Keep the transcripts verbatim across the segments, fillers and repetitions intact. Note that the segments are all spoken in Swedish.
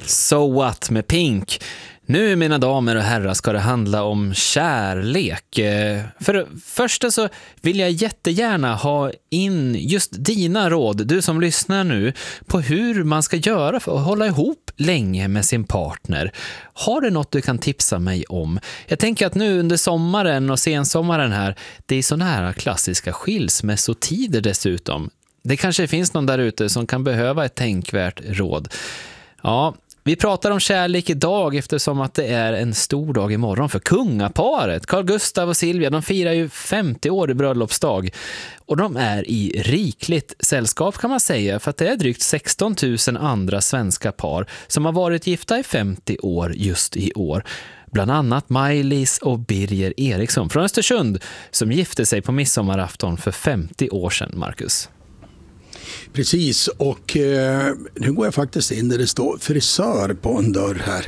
So What med Pink. Nu, mina damer och herrar, ska det handla om kärlek. För det första så vill jag jättegärna ha in just dina råd, du som lyssnar nu, på hur man ska göra för att hålla ihop länge med sin partner. Har du något du kan tipsa mig om? Jag tänker att nu under sommaren och sensommaren här, det är såna här klassiska skilsmässotider dessutom. Det kanske finns någon där ute som kan behöva ett tänkvärt råd. Ja, vi pratar om kärlek idag eftersom att det är en stor dag imorgon för kungaparet. Carl Gustaf och Silvia, de firar ju femtio år i bröllopsdag. Och de är i rikligt sällskap kan man säga, för att det är drygt sexton tusen andra svenska par som har varit gifta i femtio år just i år. Bland annat Maj-Lis och Birger Eriksson från Östersund som gifte sig på midsommarafton för femtio år sedan, Marcus. Precis, och eh, nu går jag faktiskt in där det står frisör på en dörr här.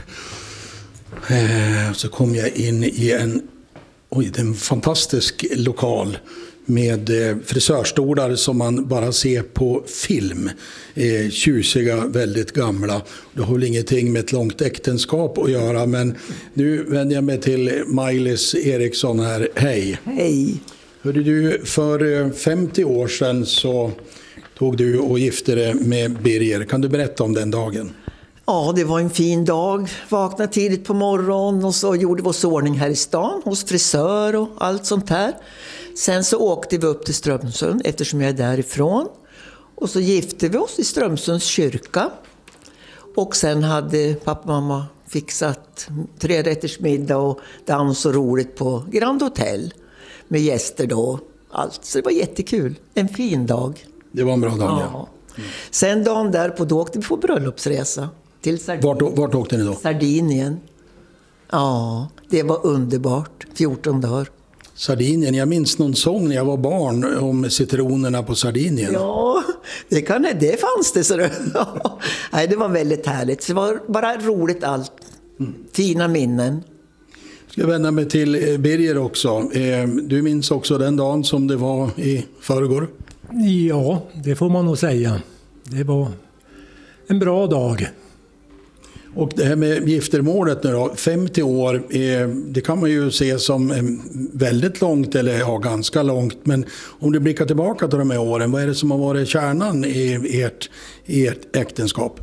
Eh, så kom jag in i en, oj, en fantastisk lokal med eh, frisörstolar som man bara ser på film. Eh, tjusiga, väldigt gamla. Det har väl ingenting med ett långt äktenskap att göra, men nu vänder jag mig till Maj-Lis Eriksson här. Hej! Hej! Hörde du, för femtio år sedan så tog du och gifte dig med Birger. Kan du berätta om den dagen? Ja, det var en fin dag. Vaknade tidigt på morgonen och så gjorde vi oss ordning här i stan hos frisör och allt sånt här. Sen så åkte vi upp till Strömsund eftersom jag är därifrån. Och så gifte vi oss i Strömsunds kyrka. Och sen hade pappa och mamma fixat tre rätters middag och dans och roligt på Grand Hotel. Med gäster då. Allt. Så det var jättekul. En fin dag. Det var en bra dag, ja. ja. Mm. Sen dagen där på då åkte vi på bröllopsresa. Till Sardinien. Vart, vart åkte ni då? Sardinien. Ja, det var underbart. fjorton dagar. Sardinien, jag minns någon sång när jag var barn om citronerna på Sardinien. Ja, det, kan, det fanns det. Så det, ja. Nej, det var väldigt härligt. Det var bara roligt allt. Mm. Fina minnen. Jag ska vända mig till Birger också. Du minns också den dagen som det var i förrgår? Ja, det får man nog säga. Det var en bra dag. Och det här med giftermålet nu då, femtio år, det kan man ju se som väldigt långt, eller ja, ganska långt. Men om du blickar tillbaka till de här åren, vad är det som har varit kärnan i ert, i ert äktenskap?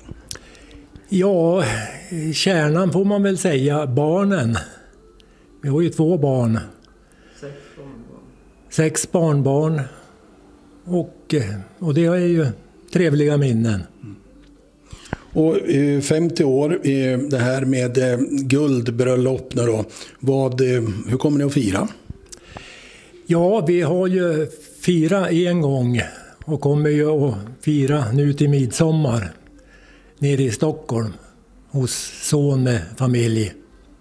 Ja, kärnan får man väl säga barnen. Vi har ju två barn. Sex barnbarn. Sex barnbarn. Och, och det är ju trevliga minnen. Och femtio år, det här med guldbröllop nu då. Vad, hur kommer ni att fira? Ja, vi har ju firat en gång och kommer ju att fira nu till midsommar nere i Stockholm hos son med familj.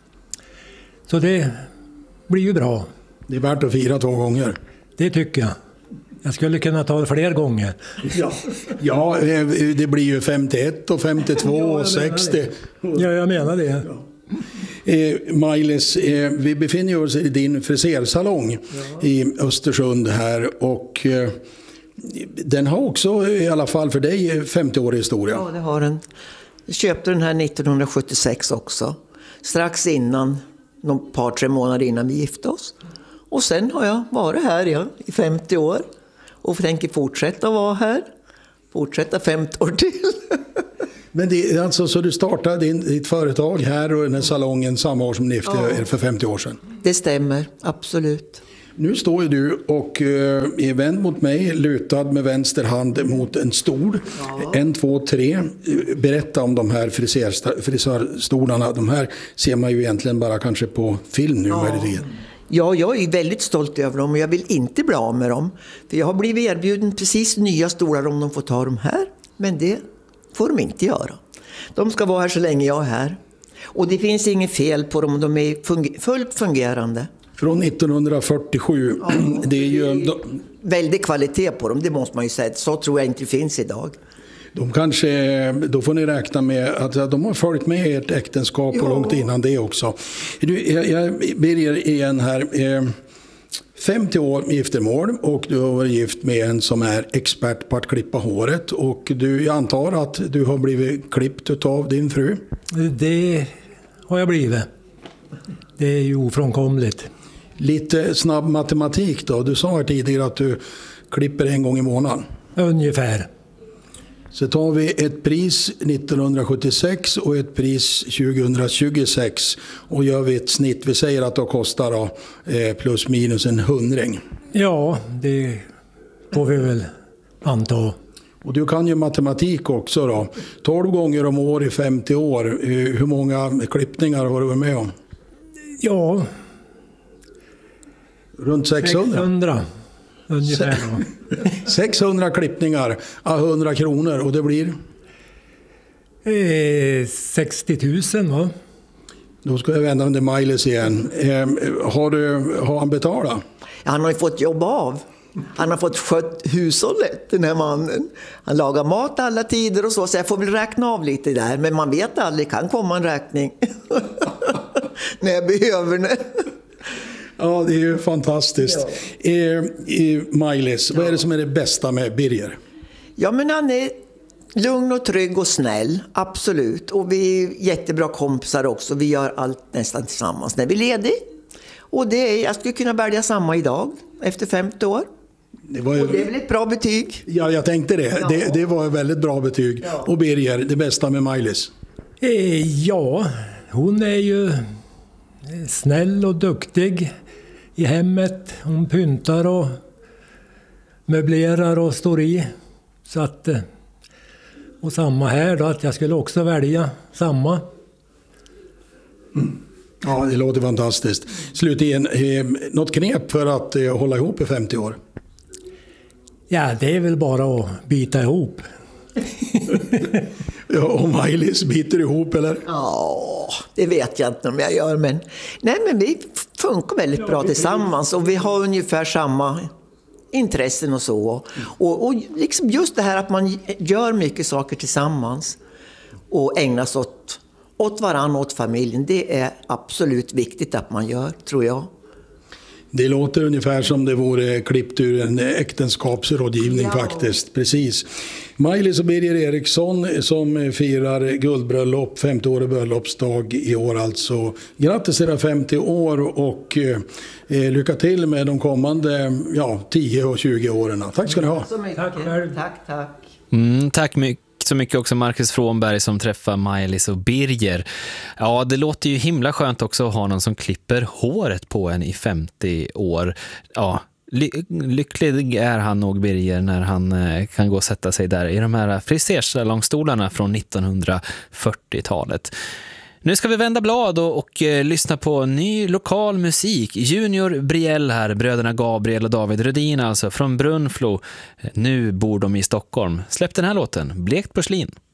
Så det blir ju bra. Det är värt att fira två gånger. Det tycker jag. Jag skulle kunna ta det fler gånger. Ja, ja det blir ju femtioett och femtiotvå och sextio. Ja, jag menar det. Ja. Eh, Maj-Lis, eh, vi befinner oss i din frisersalong ja. i Östersund här. Och eh, den har också i alla fall för dig femtio år historia. Ja, det har den. Jag köpte den här nittonhundrasjuttiosex också. Strax innan, någon par tre månader innan vi gifte oss. Och sen har jag varit här ja, i femtio år. Och tänker fortsätta vara här. Fortsätta femtio år till. Men det är alltså så du startade din, ditt företag här och den här salongen samma år som ni gifte er för femtio år sedan? Det stämmer, absolut. Nu står ju du och uh, är vänd mot mig, lutad med vänster hand mot en stol. Ja. En, två, tre. Berätta om de här frisörstolarna. De här ser man ju egentligen bara kanske på film nu. Ja. Ja, jag är väldigt stolt över dem och jag vill inte bli av med dem. För jag har blivit erbjuden precis nya stolar om de får ta dem här. Men det får de inte göra. De ska vara här så länge jag är här. Och det finns inget fel på dem, de är funger- fullt fungerande. Från nittonhundrafyrtiosju. Ja, det är ju det är väldigt kvalitet på dem, det måste man ju säga. Så tror jag inte finns idag. De kanske, då får ni räkna med att de har följt med ert äktenskap och långt innan det också. Du, jag, jag Birger igen här. femtio år med giftermål och du har varit gift med en som är expert på att klippa håret. Och du, jag antar att du har blivit klippt av din fru? Det har jag blivit. Det är ju ofrånkomligt. Lite snabb matematik då. Du sa här tidigare att du klipper en gång i månaden. Ungefär. Så tar vi ett pris nittonhundrasjuttiosex och ett pris tjugohundratjugosex och gör vi ett snitt. Vi säger att det kostar då, eh, plus minus en hundring. Ja, det får vi väl anta. Och du kan ju matematik också då. tolv gånger om år i femtio år. Eh, hur många klippningar har du varit med om? Ja, runt sexhundra. sexhundra. Ungefär. sexhundra klippningar av hundra kronor och det blir? Eh, sextio tusen, va? Då ska jag vända mig till Maj-Lis igen. Eh, har, du, har han betalat? Han har ju fått jobb av. Han har fått skött hushållet, den här mannen. Han lagar mat alla tider och så, så jag får väl räkna av lite där. Men man vet aldrig, kan komma en räkning. När jag behöver det. Ja, det är ju fantastiskt. Ja. Eh, eh, Maj-Lis, vad är det som är det bästa med Birger? Ja, men han är lugn och trygg och snäll, absolut. Och vi är jättebra kompisar också. Vi gör allt nästan tillsammans när vi är lediga. Och det är, jag skulle kunna välja samma idag, efter femtio år. Det var ju, och det är väl ett bra betyg? Ja, jag tänkte det. Ja. Det, det var ett väldigt bra betyg. Ja. Och Birger, det bästa med Maj-Lis? Eh, ja, hon är ju snäll och duktig i hemmet. Hon pyntar och möblerar och står i. Så att, och samma här då, att jag skulle också välja samma. Mm. Ja, det låter fantastiskt. Slutligen, eh, något knep för att eh, hålla ihop i femtio år? Ja, det är väl bara att bita ihop. Ja, och Maj-Lis biter ihop, eller? Ja, det vet jag inte om jag gör, men nej, men vi funkar väldigt bra tillsammans och vi har ungefär samma intressen och så. Och, och liksom just det här att man gör mycket saker tillsammans och ägnas åt, åt varann, åt familjen, det är absolut viktigt att man gör, tror jag. Det låter ungefär som det vore klippt ur en äktenskapsrådgivning, ja. Faktiskt. Precis. Maj-Lis och Birger Eriksson som firar guldbröllop, femtio-årig bröllopsdag i år alltså. Grattis era femtio år och eh, lycka till med de kommande ja, tio och tjugo åren. Tack ska ni ha. Tack själv. Tack, tack. Mm, tack mycket. Så mycket också Marcus Frånberg som träffar Maj-Lis och Birger. Ja, det låter ju himla skönt också att ha någon som klipper håret på en i femtio år. Ja, ly- lycklig är han nog, Birger, när han eh, kan gå och sätta sig där i de här frisersalongstolarna från nittonhundrafyrtiotalet. Nu ska vi vända blad och, och eh, lyssna på ny lokal musik. Junior Brielle här, bröderna Gabriel och David Rödin alltså från Brunflo. Nu bor de i Stockholm. Släpp den här låten, Blekt porslin.